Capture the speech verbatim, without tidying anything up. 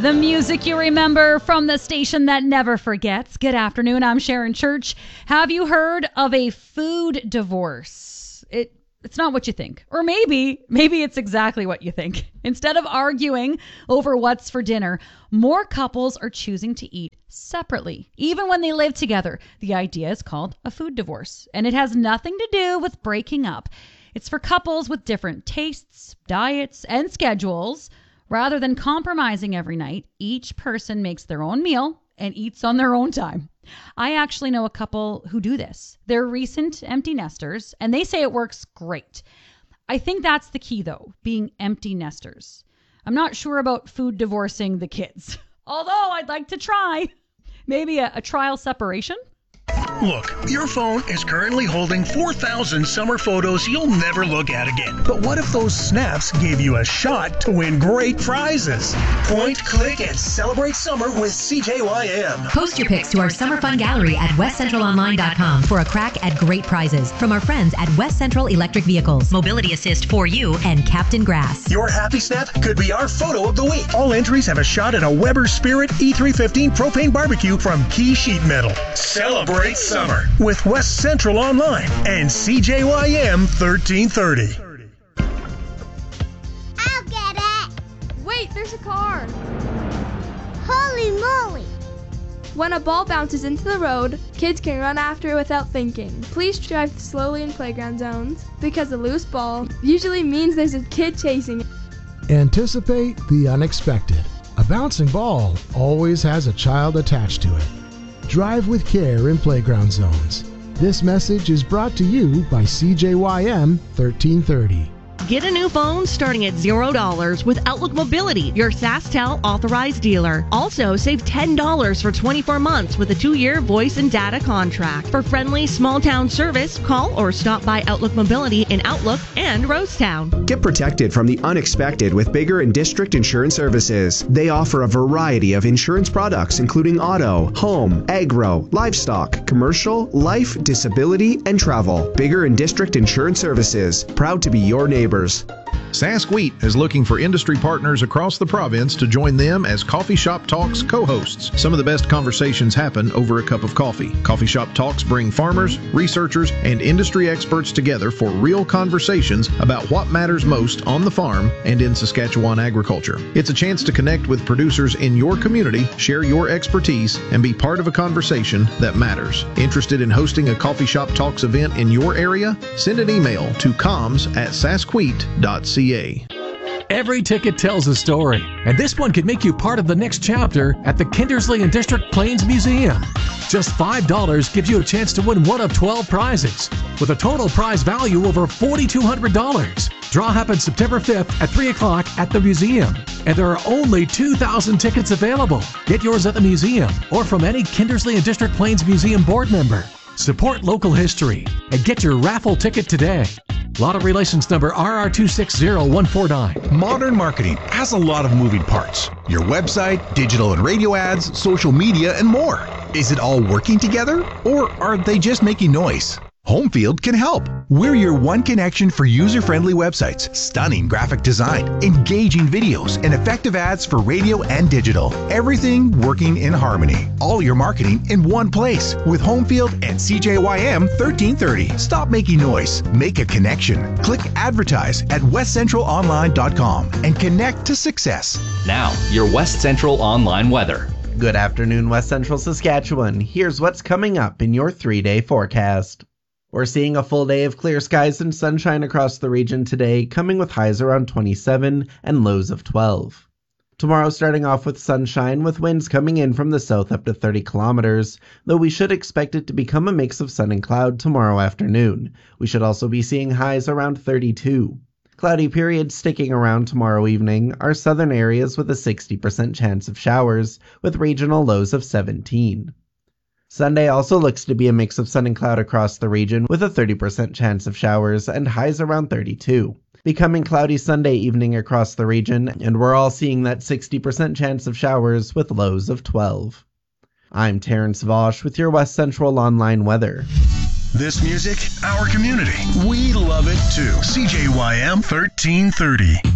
The music you remember from the station that never forgets. Good afternoon, I'm Sharon Church. Have you heard of a food divorce? It It's not what you think. Or maybe, maybe it's exactly what you think. Instead of arguing over what's for dinner, more couples are choosing to eat separately, even when they live together. The idea is called a food divorce, and it has nothing to do with breaking up. It's for couples with different tastes, diets, and schedules. Rather than compromising every night, each person makes their own meal and eats on their own time. I actually know a couple who do this. They're recent empty nesters, and they say it works great. I think that's the key, though, being empty nesters. I'm not sure about food divorcing the kids, although I'd like to try. Maybe a, a trial separation? Look, your phone is currently holding four thousand summer photos you'll never look at again. But what if those snaps gave you a shot to win great prizes? Point, click, and celebrate summer with C J Y M. Post your pics to our Summer Fun Gallery at west central online dot com for a crack at great prizes from our friends at West Central Electric Vehicles, Mobility Assist for You, and Captain Grass. Your happy snap could be our photo of the week. All entries have a shot at a Weber Spirit E three fifteen propane barbecue from Key Sheet Metal. Celebrate summer with West Central Online and C J Y M thirteen thirty. I'll get it. Wait, there's a car. Holy moly. When a ball bounces into the road, kids can run after it without thinking. Please drive slowly in playground zones because a loose ball usually means there's a kid chasing it. Anticipate the unexpected. A bouncing ball always has a child attached to it. Drive with care in playground zones. This message is brought to you by C J Y M thirteen thirty. Get a new phone starting at zero dollars with Outlook Mobility, your SaskTel authorized dealer. Also, save ten dollars for twenty-four months with a two-year voice and data contract. For friendly, small-town service, call or stop by Outlook Mobility in Outlook and Rosetown. Get protected from the unexpected with Bigger and District Insurance Services. They offer a variety of insurance products, including auto, home, agro, livestock, commercial, life, disability, and travel. Bigger and District Insurance Services, proud to be your neighbor. Sask Wheat is looking for industry partners across the province to join them as Coffee Shop Talks co-hosts. Some of the best conversations happen over a cup of coffee. Coffee Shop Talks bring farmers, researchers, and industry experts together for real conversations about what matters most on the farm and in Saskatchewan agriculture. It's a chance to connect with producers in your community, share your expertise, and be part of a conversation that matters. Interested in hosting a Coffee Shop Talks event in your area? Send an email to comms at saskwheat dot c a. Every ticket tells a story, and this one could make you part of the next chapter at the Kindersley and District Plains Museum. Just five dollars gives you a chance to win one of twelve prizes, with a total prize value over four thousand two hundred dollars. Draw happens September fifth at three o'clock at the museum, and there are only two thousand tickets available. Get yours at the museum or from any Kindersley and District Plains Museum board member. Support local history and get your raffle ticket today. Lottery license number R R two six zero one four nine. Modern marketing has a lot of moving parts. Your website, digital and radio ads, social media, and more. Is it all working together, or are they just making noise? Homefield can help. We're your one connection for user-friendly websites, stunning graphic design, engaging videos, and effective ads for radio and digital. Everything working in harmony. All your marketing in one place with Homefield and C J Y M thirteen thirty. Stop making noise. Make a connection. Click advertise at west central online dot com and connect to success. Now, your West Central Online weather. Good afternoon, West Central Saskatchewan. Here's what's coming up in your three-day forecast. We're seeing a full day of clear skies and sunshine across the region today, coming with highs around twenty-seven and lows of twelve. Tomorrow starting off with sunshine, with winds coming in from the south up to thirty kilometers, though we should expect it to become a mix of sun and cloud tomorrow afternoon. We should also be seeing highs around thirty-two. Cloudy periods sticking around tomorrow evening, our southern areas with a sixty percent chance of showers, with regional lows of seventeen. Sunday also looks to be a mix of sun and cloud across the region, with a thirty percent chance of showers and highs around thirty-two. Becoming cloudy Sunday evening across the region, and we're all seeing that sixty percent chance of showers with lows of twelve. I'm Terrence Vosch with your West Central Online weather. This music, our community. We love it too. C J Y M thirteen thirty.